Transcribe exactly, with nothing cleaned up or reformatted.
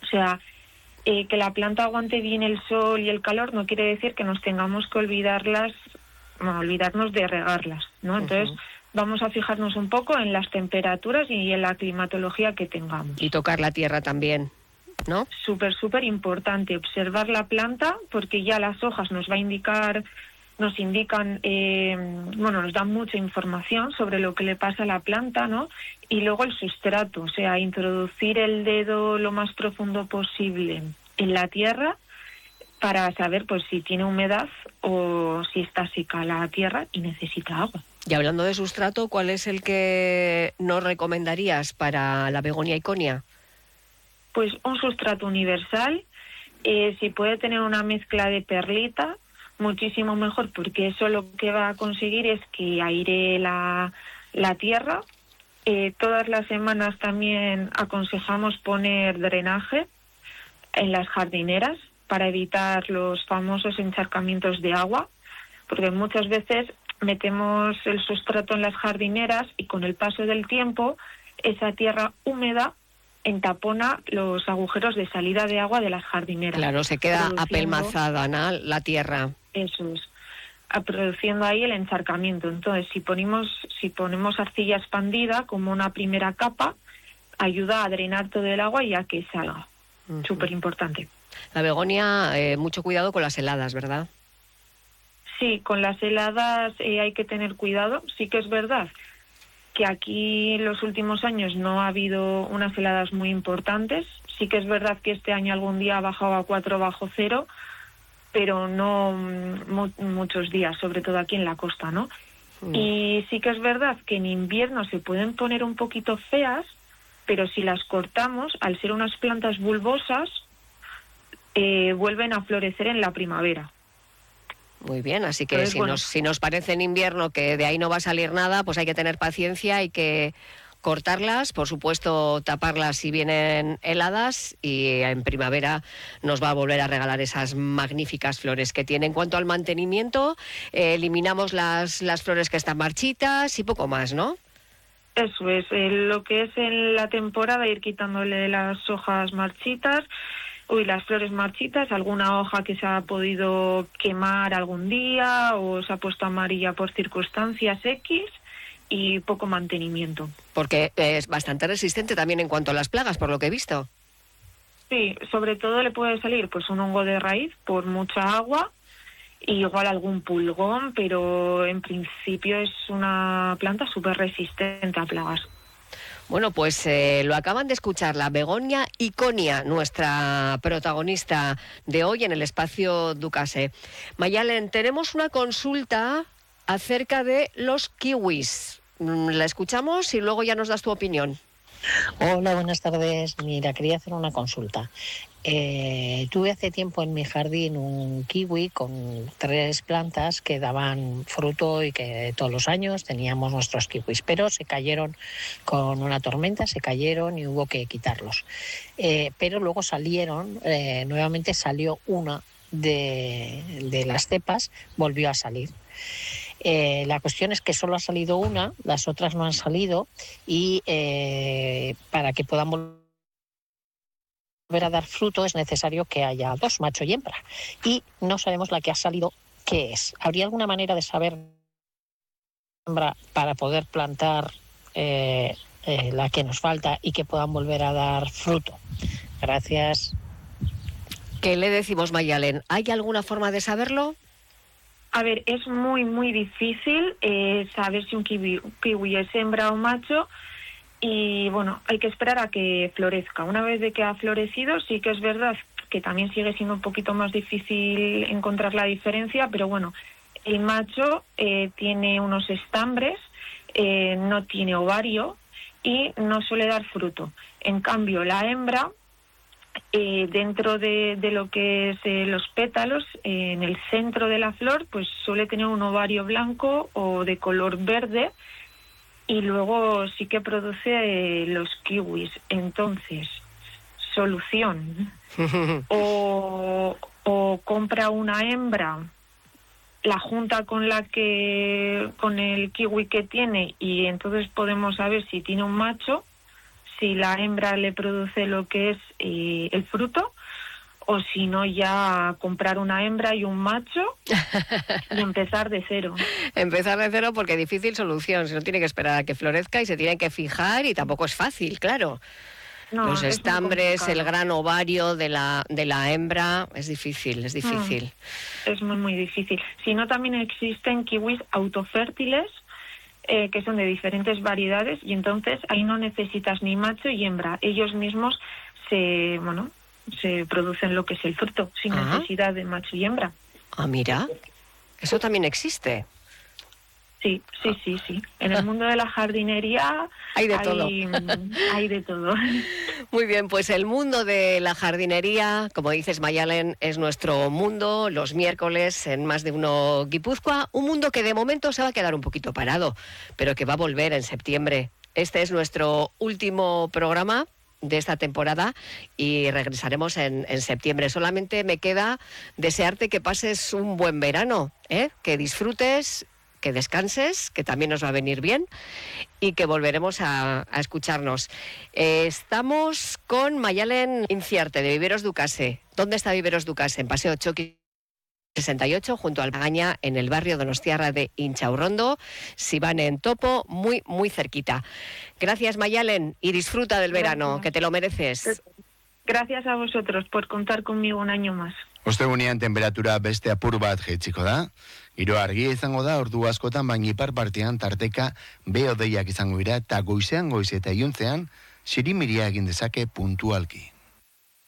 sea, eh, que la planta aguante bien el sol y el calor no quiere decir que nos tengamos que olvidarlas, bueno, olvidarnos de regarlas, ¿no? Entonces, uh-huh. vamos a fijarnos un poco en las temperaturas y en la climatología que tengamos. Y tocar la tierra también, ¿no? Súper, súper importante observar la planta, porque ya las hojas nos va a indicar, nos indican, eh, bueno, nos dan mucha información sobre lo que le pasa a la planta, ¿no? Y luego el sustrato, o sea, introducir el dedo lo más profundo posible en la tierra para saber, pues, si tiene humedad o si está seca la tierra y necesita agua. Y hablando de sustrato, ¿cuál es el que nos recomendarías para la begonia iconia? Pues un sustrato universal, eh, si puede tener una mezcla de perlita, muchísimo mejor, porque eso lo que va a conseguir es que aire la, la tierra. Eh, todas las semanas también aconsejamos poner drenaje en las jardineras para evitar los famosos encharcamientos de agua, porque muchas veces metemos el sustrato en las jardineras y con el paso del tiempo esa tierra húmeda entapona los agujeros de salida de agua de las jardineras. Claro, se queda apelmazada, ¿no?, la tierra. Eso es, produciendo ahí el encharcamiento. Entonces, si ponemos, si ponemos arcilla expandida como una primera capa, ayuda a drenar todo el agua y a que salga. Uh-huh. Súper importante. La begonia, eh, mucho cuidado con las heladas, ¿verdad? Sí, con las heladas eh, hay que tener cuidado. Sí que es verdad que aquí en los últimos años no ha habido unas heladas muy importantes. Sí que es verdad que este año algún día ha bajado a cuatro bajo cero, pero no mu- muchos días, sobre todo aquí en la costa, ¿no? Mm. Y sí que es verdad que en invierno se pueden poner un poquito feas, pero si las cortamos, al ser unas plantas bulbosas, eh, vuelven a florecer en la primavera. Muy bien, así que Entonces, si, bueno, nos, si nos parece en invierno que de ahí no va a salir nada, pues hay que tener paciencia, hay que cortarlas, por supuesto taparlas si vienen heladas, y en primavera nos va a volver a regalar esas magníficas flores que tiene. En cuanto al mantenimiento, eh, eliminamos las, las flores que están marchitas y poco más, ¿no? Eso es, eh, lo que es en la temporada, ir quitándole las hojas marchitas, uy, las flores marchitas, alguna hoja que se ha podido quemar algún día o se ha puesto amarilla por circunstancias X, y poco mantenimiento. Porque es bastante resistente también en cuanto a las plagas, por lo que he visto. Sí, sobre todo le puede salir pues un hongo de raíz por mucha agua, y igual algún pulgón, pero en principio es una planta súper resistente a plagas. Bueno, pues eh, lo acaban de escuchar, la begonia iconia, nuestra protagonista de hoy en el espacio Ducase. Mayalen, tenemos una consulta acerca de los kiwis. La escuchamos y luego ya nos das tu opinión. Hola, buenas tardes. Mira, quería hacer una consulta. Eh, tuve hace tiempo en mi jardín un kiwi con tres plantas que daban fruto y que todos los años teníamos nuestros kiwis, pero se cayeron con una tormenta, se cayeron y hubo que quitarlos. Eh, pero luego salieron, eh, nuevamente salió una de, de las cepas, volvió a salir. Eh, la cuestión es que solo ha salido una, las otras no han salido, y eh, para que puedan volver a dar fruto es necesario que haya dos, macho y hembra, y no sabemos la que ha salido qué es. ¿Habría alguna manera de saber hembra para poder plantar eh, eh, la que nos falta y que puedan volver a dar fruto? Gracias. ¿Qué le decimos, Mayalen? ¿Hay alguna forma de saberlo? A ver, es muy, muy difícil eh, saber si un kiwi, un kiwi es hembra o macho, y bueno, hay que esperar a que florezca. Una vez de que ha florecido, sí que es verdad que también sigue siendo un poquito más difícil encontrar la diferencia, pero bueno, el macho eh, tiene unos estambres, eh, no tiene ovario y no suele dar fruto. En cambio, la hembra, Eh, dentro de, de lo que es eh, los pétalos, eh, en el centro de la flor, pues suele tener un ovario blanco o de color verde, y luego sí que produce eh, los kiwis. Entonces, solución, o, o compra una hembra, la junta con la que con el kiwi que tiene, y entonces podemos saber si tiene un macho. si la hembra le produce lo que es eh, el fruto, o si no ya comprar una hembra y un macho y empezar de cero. Empezar de cero porque difícil solución, si no tiene que esperar a que florezca y se tiene que fijar y tampoco es fácil, claro. No, Los es estambres, muy el gran ovario de la, de la hembra, es difícil, es difícil. Mm, es muy, muy difícil. Si no, también existen kiwis autofértiles, eh, que son de diferentes variedades, y entonces ahí no necesitas ni macho y hembra. Ellos mismos se, bueno, se producen lo que es el fruto, sin Ah. necesidad de macho y hembra. Ah, mira, eso también existe. Sí, sí, sí, sí. En el mundo de la jardinería Hay de todo. Hay de todo. Muy bien, pues el mundo de la jardinería, como dices, Mayalen, es nuestro mundo los miércoles en Más de Uno Guipúzcoa, un mundo que de momento se va a quedar un poquito parado, pero que va a volver en septiembre. Este es nuestro último programa de esta temporada y regresaremos en, en septiembre. Solamente me queda desearte que pases un buen verano, ¿eh? Que disfrutes, que descanses, que también nos va a venir bien y que volveremos a, a escucharnos. Eh, estamos con Mayalen Inciarte de Viveros Ducase. ¿Dónde está Viveros Ducase? En Paseo Choqui sesenta y ocho, junto al Magaña, en el barrio donostiarra de Inchaurrondo. Si van en topo, muy, muy cerquita. Gracias, Mayalen, y disfruta del verano, Gracias. que te lo mereces. Gracias a vosotros por contar conmigo un año más. Ostegunean temperatura beste apur bat jaitsiko da. Giro argia izango da, ordu askotan, baina ipar partean tarteka behodeiak izango dira, eta goizean goiz eta iluntzean, sirimiria egin dezake puntualki.